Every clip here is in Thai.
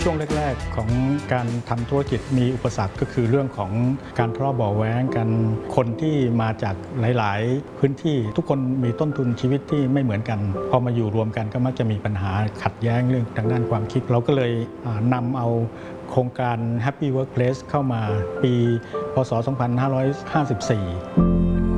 ช่วงแรกๆของการทำธุรกิจมีอุปสรรคก็คือเรื่องของการทะเลาะเบาะแว้งกันคนที่มาจากหลายๆพื้นที่ทุกคนมีต้นทุนชีวิตที่ไม่เหมือนกันพอมาอยู่รวมกันก็มักจะมีปัญหาขัดแย้งเรื่องทางด้านความคิดเราก็เลยนำเอาโครงการ Happy Workplace เข้ามาปีพ.ศ. 2554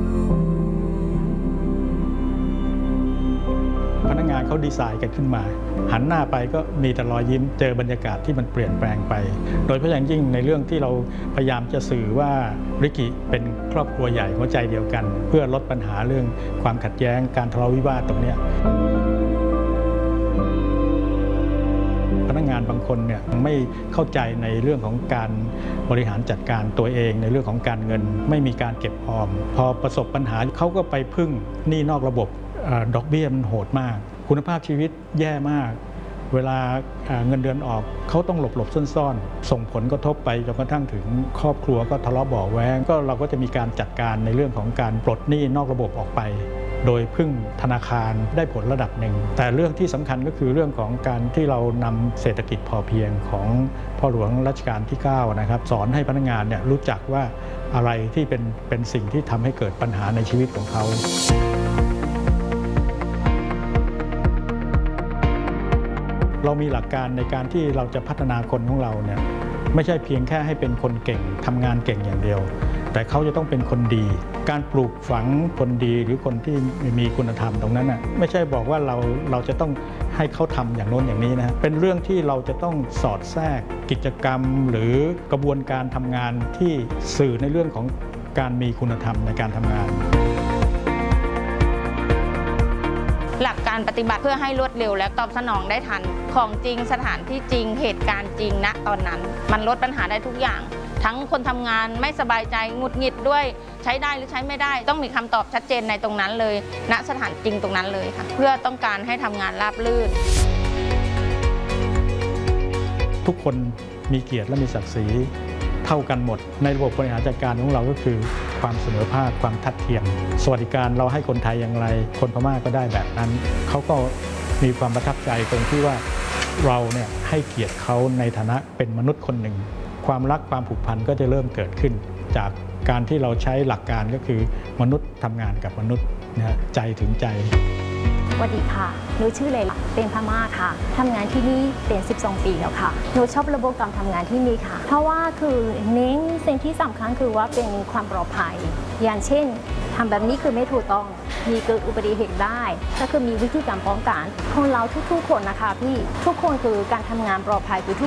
พนักงานเขาดีไซน์กันขึ้นมาหันหน้าไปก็มีแต่รอยยิ้มเจอบรรยากาศที่มันเปลี่ยนแปลงไปโดยเฉพาะอย่างยิ่งในเรื่องที่เราพยายามจะสื่อว่าริกิเป็นครอบครัวใหญ่หัวใจเดียวกันเพื่อลดปัญหาเรื่องความขัดแย้งการทะเลาะวิวาทตรงนี้พนักงานบางคนเนี่ยไม่เข้าใจในเรื่องของการบริหารจัดการตัวเองในเรื่องของการเงินไม่มีการเก็บออมพอประสบปัญหาเขาก็ไปพึ่งหนี้นอกระบบดอกเบี้ยมันโหดมากคุณภาพชีวิตแย่มากเวลาเงินเดือนออกเขาต้องหลบซ่อนๆส่งผลกระทบไปจนกระทั่งถึงครอบครัวก็ทะเลาะเบาะแว้งก็เราก็จะมีการจัดการในเรื่องของการปลดหนี้นอกระบบออกไปโดยพึ่งธนาคารได้ผลระดับหนึ่งแต่เรื่องที่สำคัญก็คือเรื่องของการที่เรานำเศรษฐกิจพอเพียงของพ่อหลวงรัชกาลที่9นะครับสอนให้พนักงานเนี่ยรู้จักว่าอะไรที่เป็นสิ่งที่ทำให้เกิดปัญหาในชีวิตของเขาเรามีหลักการในการที่เราจะพัฒนาคนของเราเนี่ยไม่ใช่เพียงแค่ให้เป็นคนเก่งทำงานเก่งอย่างเดียวแต่เขาจะต้องเป็นคนดีการปลูกฝังคนดีหรือคนที่มีคุณธรรมตรงนั้นน่ะไม่ใช่บอกว่าเราจะต้องให้เขาทำอย่างโน้นอย่างนี้นะเป็นเรื่องที่เราจะต้องสอดแทรกกิจกรรมหรือกระบวนการทำงานที่สื่อในเรื่องของการมีคุณธรรมในการทำงานหลักการปฏิบัติเพื่อให้รวดเร็วและตอบสนองได้ทันของจริงสถานที่จริงเหตุการณ์จริงณตอนนั้นมันลดปัญหาได้ทุกอย่างทั้งคนทำงานไม่สบายใจหงุดหงิดด้วยใช้ได้หรือใช้ไม่ได้ต้องมีคำตอบชัดเจนในตรงนั้นเลยณสถานจริงตรงนั้นเลยค่ะเพื่อต้องการให้ทำงานราบรื่นทุกคนมีเกียรติและมีศักดิ์ศรีเท่ากันหมดในระบบบริหารจัดการของเราก็คือความเสมอภาคความทัดเทียมสวัสดิการเราให้คนไทยอย่างไรคนพม่าก็ได้แบบนั้นเขาก็มีความประทับใจตรงที่ว่าเราเนี่ยให้เกียรติเขาในฐานะเป็นมนุษย์คนหนึ่งความรักความผูกพันก็จะเริ่มเกิดขึ้นจากการที่เราใช้หลักการก็คือมนุษย์ทำงานกับมนุษย์นะใจถึงใจสวัสดีค่ะหนูชื่อเลนเป็นพม่าค่ะทำงานที่นี่เป็น12 ปีแล้วค่ะหนูชอบระบบการทำงานที่นี่ค่ะเพราะว่าคือเน้นสิ่งที่สำคัญคือว่าเป็นความปลอดภัยอย่างเช่นทำแบบนี้คือไม่ถูกต้องมีเกิดอุบัติเหตุได้ก็คือมีวิธีการป้องกันของเราทุกๆคนนะคะพี่ทุกคนคือการทำงานปลอดภัยคือ